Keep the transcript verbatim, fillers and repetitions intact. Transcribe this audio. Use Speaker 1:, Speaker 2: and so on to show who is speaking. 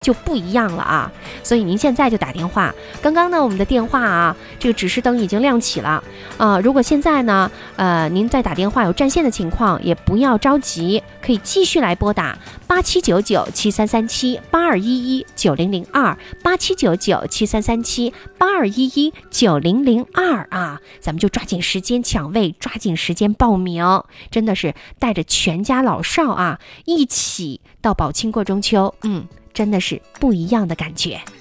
Speaker 1: 就不一样了啊，所以您现在就打电话。刚刚呢，我们的电话啊，这个指示灯已经亮起了啊、呃。如果现在呢，呃，您在打电话有占线的情况，也不要着急，可以继续来拨打八七九九七三三七八二一一九零零二八七九九七三三七八二一一九零零二啊，咱们就抓紧时间抢位，抓紧时间报名，真的是带着全家老少啊，一起到宝清过中秋，嗯。真的是不一样的感觉。